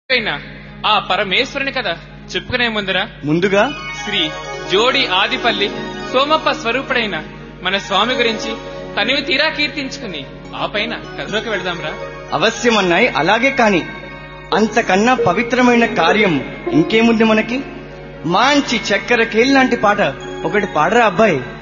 ఆ పరమేశ్వరుని కదా చెప్పుకునే ముందుగా శ్రీ జోడి ఆదిపల్లి సోమప్ప స్వరూపుడైన మన స్వామి గురించి తనివి తీరా కీర్తించుకుని ఆ పైన కథలోకి వెళదాంరా. అవశ్యమన్నాయి. అలాగే కాని అంతకన్నా పవిత్రమైన కార్యం ఇంకేముంది మనకి? మంచి చక్కెర కేళ్ళలాంటి పాట ఒకటి పాడరా అబ్బాయి.